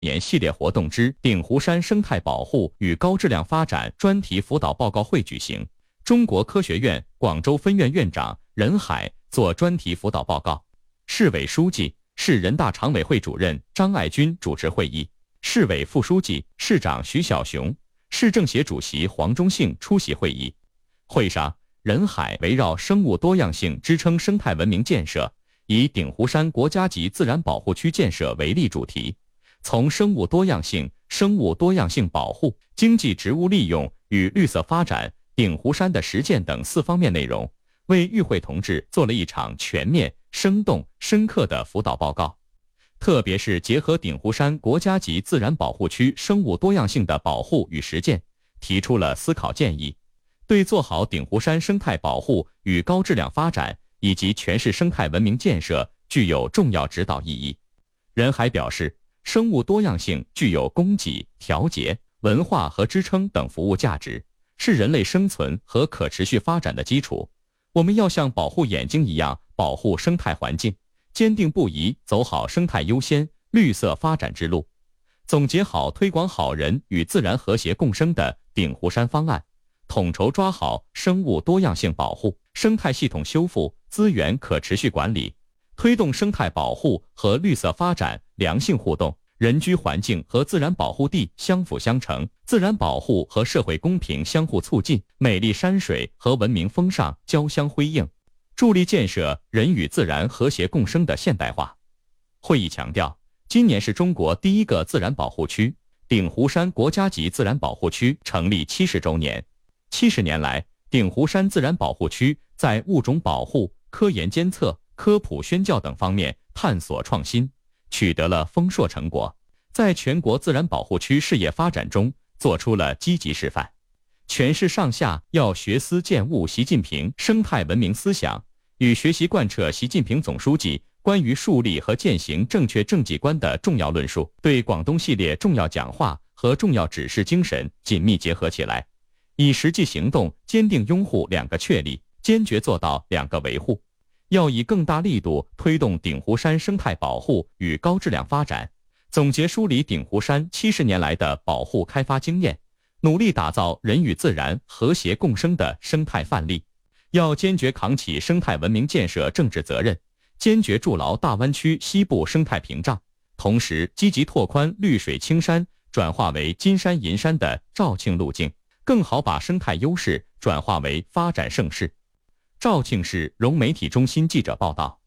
年系列活动之鼎湖山生态保护与高质量发展专题辅导报告会举行，中国科学院广州分院院长任海做专题辅导报告，市委书记、市人大常委会主任张爱军主持会议，市委副书记、市长徐小雄、市政协主席黄忠信出席会议。会上，任海围绕生物多样性支撑生态文明建设，以鼎湖山国家级自然保护区建设为例主题，从生物多样性、生物多样性保护、经济植物利用与绿色发展、鼎湖山的实践等4方面内容，为与会同志做了一场全面、生动、深刻的辅导报告。特别是结合鼎湖山国家级自然保护区生物多样性的保护与实践，提出了思考建议，对做好鼎湖山生态保护与高质量发展以及全市生态文明建设具有重要指导意义。任海表示，生物多样性具有供给、调节、文化和支撑等服务价值，是人类生存和可持续发展的基础。我们要像保护眼睛一样保护生态环境，坚定不移走好生态优先、绿色发展之路，总结好推广好人与自然和谐共生的鼎湖山方案，统筹抓好生物多样性保护、生态系统修复、资源可持续管理，推动生态保护和绿色发展良性互动，人居环境和自然保护地相辅相成，自然保护和社会公平相互促进，美丽山水和文明风尚交相辉映，助力建设人与自然和谐共生的现代化。会议强调，今年是中国第1个自然保护区鼎湖山国家级自然保护区成立70周年。70年来，鼎湖山自然保护区在物种保护、科研监测、科普宣教等方面探索创新，取得了丰硕成果，在全国自然保护区事业发展中做出了积极示范。全市上下要学思践悟习近平生态文明思想，与学习贯彻习近平总书记关于树立和践行正确政绩观的重要论述，对广东系列重要讲话和重要指示精神紧密结合起来，以实际行动坚定拥护2个确立，坚决做到2个维护。要以更大力度推动鼎湖山生态保护与高质量发展，总结梳理鼎湖山70年来的保护开发经验，努力打造人与自然和谐共生的生态范例。要坚决扛起生态文明建设政治责任，坚决筑牢大湾区西部生态屏障，同时积极拓宽绿水青山转化为金山银山的肇庆路径，更好把生态优势转化为发展盛世。肇庆市融媒体中心记者报道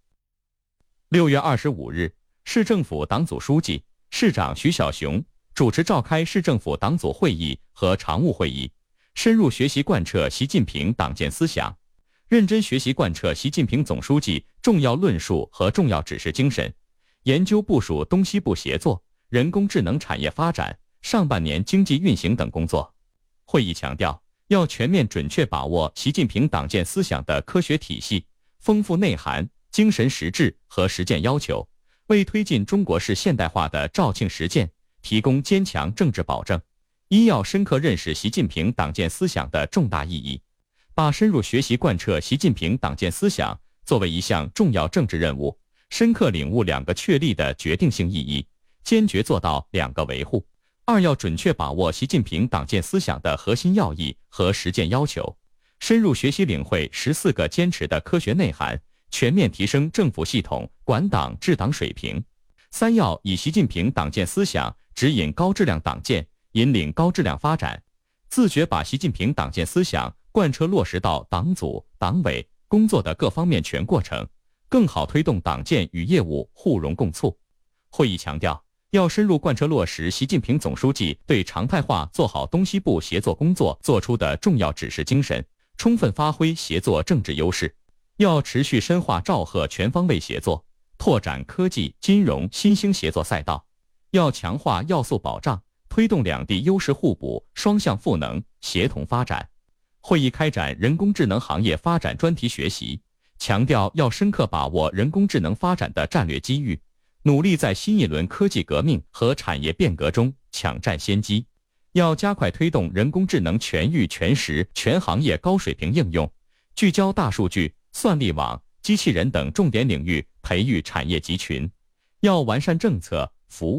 ，6月25日，市政府党组书记、市长徐小雄主持召开市政府党组会议和常务会议，深入学习贯彻习近平党建思想，认真学习贯彻习近平总书记重要论述和重要指示精神，研究部署东西部协作、人工智能产业发展、上半年经济运行等工作。会议强调，要全面准确把握习近平党建思想的科学体系、丰富内涵、精神实质和实践要求，为推进中国式现代化的肇庆实践提供坚强政治保证。要深刻认识习近平党建思想的重大意义，把深入学习贯彻习近平党建思想作为一项重要政治任务，深刻领悟2个确立的决定性意义，坚决做到2个维护。要准确把握习近平党建思想的核心要义和实践要求，深入学习领会14个坚持的科学内涵，全面提升政府系统管党治党水平。要以习近平党建思想指引高质量党建，引领高质量发展，自觉把习近平党建思想贯彻落实到党组、党委工作的各方面全过程，更好推动党建与业务互融共促。会议强调，要深入贯彻落实习近平总书记对常态化做好东西部协作工作作出的重要指示精神，充分发挥协作政治优势。要持续深化肇贺全方位协作，拓展科技、金融新兴协作赛道。要强化要素保障，推动2地优势互补、双向赋能、协同发展。会议开展人工智能行业发展专题学习，强调要深刻把握人工智能发展的战略机遇，努力在新一轮科技革命和产业变革中抢占先机。要加快推动人工智能全域全时全行业高水平应用，聚焦大数据、算力网、机器人等重点领域培育产业集群。要完善政策、服务、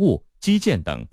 基建等